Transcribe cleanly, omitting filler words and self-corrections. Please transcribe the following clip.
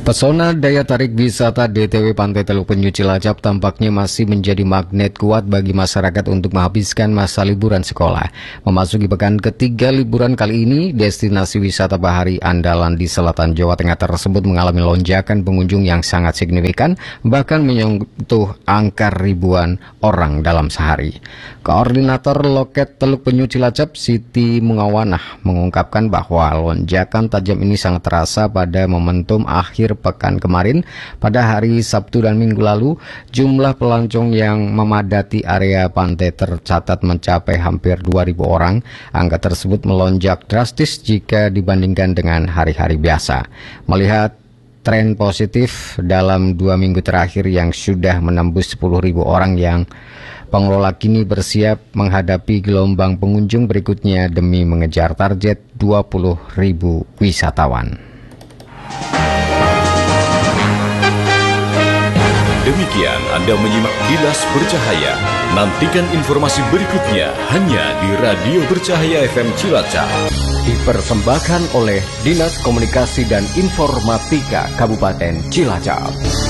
Pesona daya tarik wisata DTW Pantai Teluk Penyu Cilacap tampaknya masih menjadi magnet kuat bagi masyarakat untuk menghabiskan masa liburan sekolah. Memasuki pekan ketiga liburan kali ini, destinasi wisata bahari andalan di selatan Jawa Tengah tersebut mengalami lonjakan pengunjung yang sangat signifikan, bahkan menyentuh angka ribuan orang dalam sehari. Koordinator Loket Teluk Penyu Cilacap, Siti Mungawanah, mengungkapkan bahwa lonjakan tajam ini sangat terasa pada momentum akhir pekan kemarin. Pada hari Sabtu dan Minggu lalu, jumlah pelancong yang memadati area pantai tercatat mencapai hampir 2.000 orang. Angka tersebut melonjak drastis jika dibandingkan dengan hari-hari biasa. Melihat tren positif dalam 2 minggu terakhir yang sudah menembus 10.000 orang, yang pengelola kini bersiap menghadapi gelombang pengunjung berikutnya demi mengejar target 20.000 wisatawan. Demikian Anda menyimak Kilas Bercahaya. Nantikan informasi berikutnya hanya di Radio Bercahaya FM Cilacap. Dipersembahkan oleh Dinas Komunikasi dan Informatika Kabupaten Cilacap.